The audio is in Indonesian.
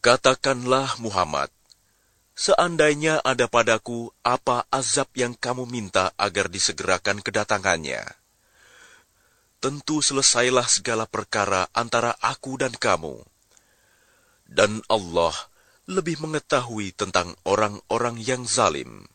Katakanlah Muhammad, seandainya ada padaku apa azab yang kamu minta agar disegerakan kedatangannya, tentu selesailah segala perkara antara aku dan kamu. Dan Allah lebih mengetahui tentang orang-orang yang zalim.